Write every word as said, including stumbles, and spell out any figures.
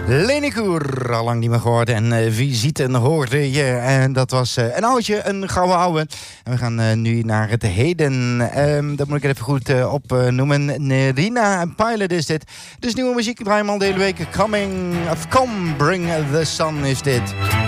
Lene Koer, al lang niet meer gehoord. En uh, Visite hoorde je. En dat was uh, een oudje, een gouden ouwe. En we gaan uh, nu naar het heden. Um, dat moet ik het even goed uh, opnoemen. Uh, Nerina Pilot is dit. Dus nieuwe muziek draaien we al de hele week. Coming, of Come Bring the Sun is dit.